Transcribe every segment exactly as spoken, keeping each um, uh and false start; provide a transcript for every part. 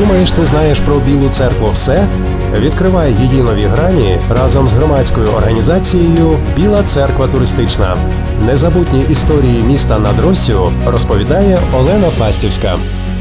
Думаєш, ти знаєш про Білу церкву все? Відкривай її нові грані разом з громадською організацією «Біла церква туристична». Незабутні історії міста над Россю розповідає Олена Фастівська.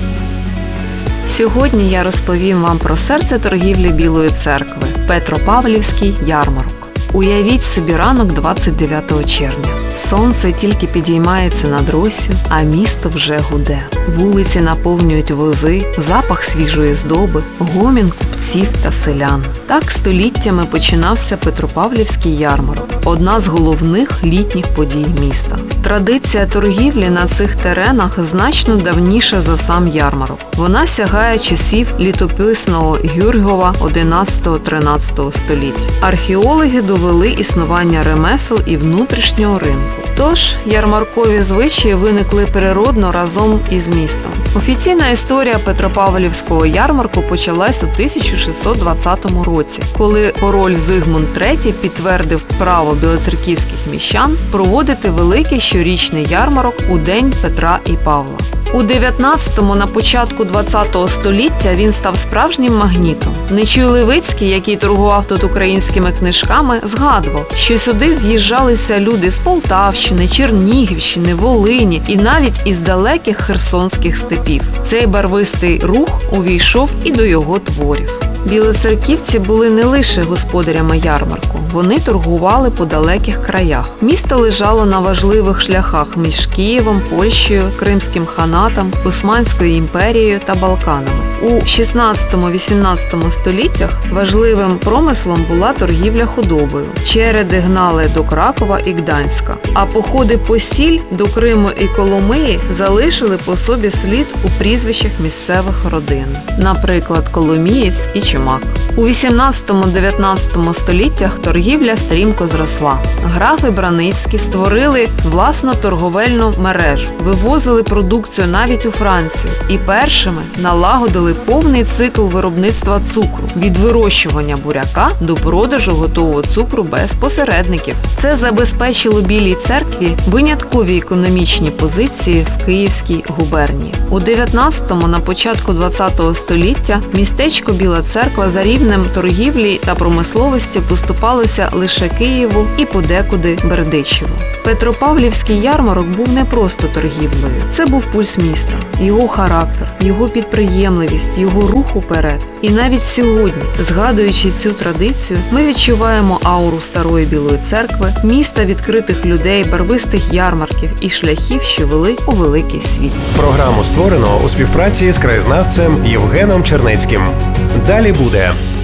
Сьогодні я розповім вам про серце торгівлі Білої церкви – Петропавлівський ярмарок. Уявіть собі ранок двадцять дев'ятого червня. Сонце тільки підіймається над Россю, а місто вже гуде. Вулиці наповнюють вози, запах свіжої здоби, гомін купців та селян. Так століттями починався Петропавлівський ярмарок – одна з головних літніх подій міста. Традиція торгівлі на цих теренах значно давніша за сам ярмарок. Вона сягає часів літописного Гюргова одинадцятого-тринадцятого століття. Археологи довели існування ремесел і внутрішнього ринку. Тож, ярмаркові звичаї виникли природно разом із містом. Офіційна історія Петропавлівського ярмарку почалась у тисяча шістсот двадцятому році, коли король Зигмунд третій підтвердив право білоцерківських міщан проводити великий щорічний ярмарок у День Петра і Павла. У дев'ятнадцятому, на початку двадцятого століття він став справжнім магнітом. Нечуй Левицький, який торгував тут українськими книжками, згадував, що сюди з'їжджалися люди з Полтавщини, Чернігівщини, Волині і навіть із далеких херсонських степів. Цей барвистий рух увійшов і до його творів. Білоцерківці були не лише господарями ярмарку, вони торгували по далеких краях. Місто лежало на важливих шляхах між Києвом, Польщею, Кримським ханатом, Османською імперією та Балканами. У шістнадцятому-вісімнадцятому століттях важливим промислом була торгівля худобою. Череди гнали до Кракова і Гданська, а походи по сіль до Криму і Коломиї залишили по собі слід у прізвищах місцевих родин, наприклад, Коломієць і Чумак. У вісімнадцятому-дев'ятнадцятому століттях торгівля стрімко зросла. Графи Браницькі створили власну торговельну мережу, вивозили продукцію навіть у Францію і першими налагодили повний цикл виробництва цукру – від вирощування буряка до продажу готового цукру без посередників. Це забезпечило Білій церкві виняткові економічні позиції в Київській губернії. У дев'ятнадцятому, на початку двадцятого століття містечко Біла церква за рівнем торгівлі та промисловості поступалося лише Києву і подекуди Бердичеву. Петропавлівський ярмарок був не просто торгівлею. Це був пульс міста, його характер, його підприємливість, його рух уперед. І навіть сьогодні, згадуючи цю традицію, ми відчуваємо ауру старої Білої церкви, міста відкритих людей, барвистих ярмарків і шляхів, що вели у великий світ. Програму створено у співпраці з краєзнавцем Євгеном Чернецьким. Далі буде.